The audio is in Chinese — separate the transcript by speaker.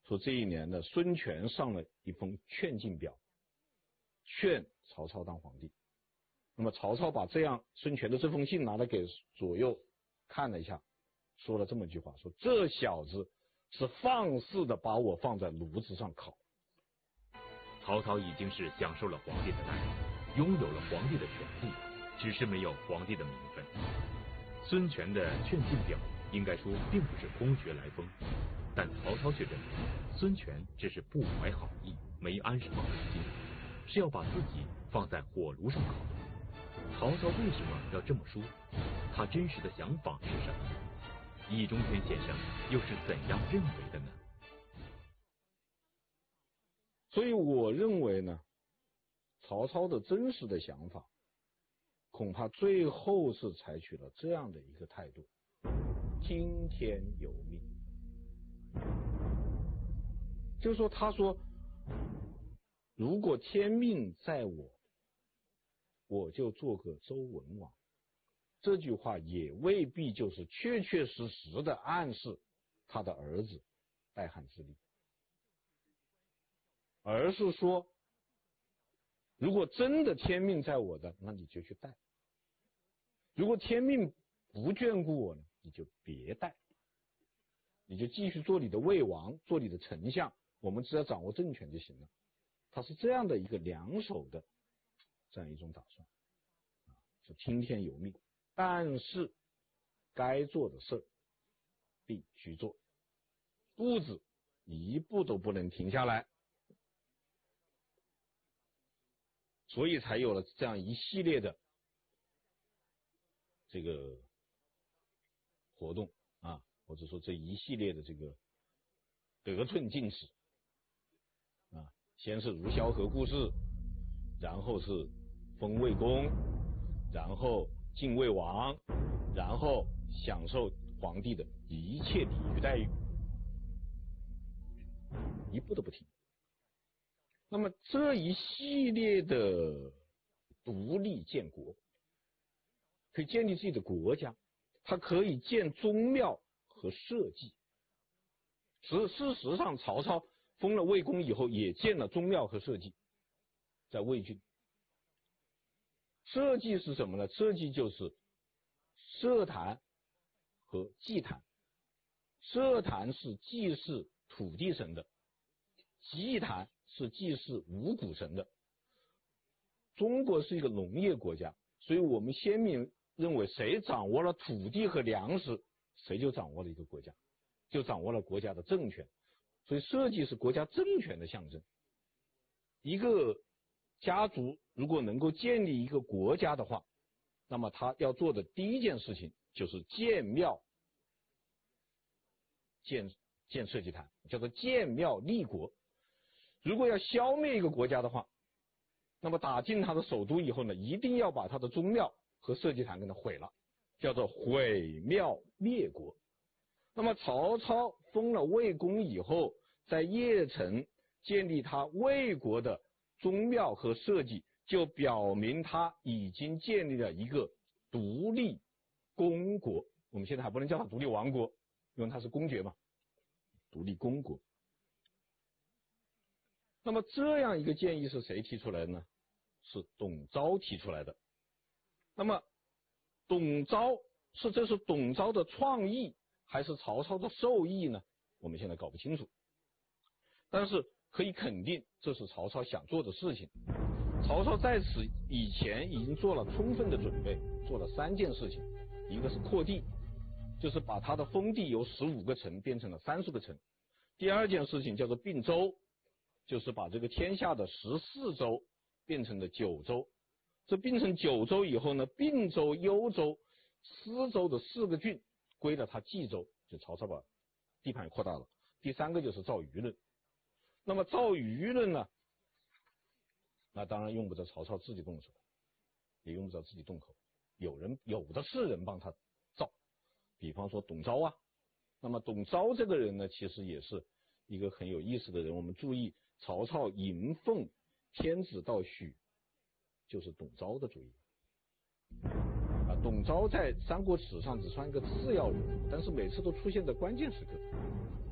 Speaker 1: 说这一年呢，孙权上了一封劝进表，劝曹操当皇帝。那么曹操把孙权的这封信拿来给左右看了一下，说了这么一句话，说这小子是放肆的把我放在炉子上烤。
Speaker 2: 曹操已经是享受了皇帝的待遇，拥有了皇帝的权利，只是没有皇帝的名分。孙权的劝进表应该说并不是空穴来风，但曹操却认为孙权只是不怀好意，没安什么本心，是要把自己放在火炉上烤。曹操为什么要这么说？他真实的想法是什么？易中天先生又是怎样认为的呢？
Speaker 1: 所以我认为呢，曹操的真实的想法恐怕最后是采取了这样的一个态度：听天由命。就是说，他说如果天命在我，我就做个周文王。这句话也未必就是确确实实的暗示他的儿子代汉自立，而是说如果真的天命在我的，那你就去代；如果天命不眷顾我呢，你就别代，你就继续做你的魏王，做你的丞相，我们只要掌握政权就行了。他是这样的一个两手的这样一种打算，是听天由命，但是该做的事必须做，步子一步都不能停下来。所以才有了这样一系列的这个活动啊，或者说这一系列的这个得寸进尺啊，先是如萧何故事，然后是封魏公，然后晋魏王，然后享受皇帝的一切礼遇待遇，一步都不停。那么这一系列的独立建国，可以建立自己的国家，它可以建宗庙和社稷。事实上，曹操封了魏公以后，也建了宗庙和社稷，在魏郡。社稷是什么呢？社稷就是社坛和祭坛。社坛是祭祀土地神的，祭坛是祭祀五谷神的。中国是一个农业国家，所以我们先民认为谁掌握了土地和粮食，谁就掌握了一个国家，就掌握了国家的政权。所以社稷是国家政权的象征。一个家族如果能够建立一个国家的话，那么他要做的第一件事情就是建庙、建社稷坛，叫做建庙立国。如果要消灭一个国家的话，那么打进他的首都以后呢，一定要把他的宗庙和社稷坛给他毁了，叫做毁庙灭国。那么曹操封了魏公以后，在邺城建立他魏国的宗庙和社稷，就表明他已经建立了一个独立公国。我们现在还不能叫他独立王国，因为他是公爵嘛，独立公国。那么这样一个建议是谁提出来的呢？是董昭提出来的。那么这是董昭的创意还是曹操的授意呢？我们现在搞不清楚。但是可以肯定这是曹操想做的事情。曹操在此以前已经做了充分的准备，做了3件事情。一个是扩地，就是把他的封地由15个城变成了30个城。第二件事情叫做并州，就是把这个天下的14州变成了9州。这变成9州以后呢，并州、幽州、司州的4个郡归了他冀州，就曹操把地盘扩大了。第3个就是造舆论。那么造舆论呢，那当然用不着曹操自己动手，也用不着自己动口，有的是人帮他造，比方说董昭啊。那么董昭这个人呢，其实也是一个很有意思的人。我们注意，曹操迎奉天子到许，就是董昭的主意。董昭在三国史上只算一个次要人物，但是每次都出现在关键时刻。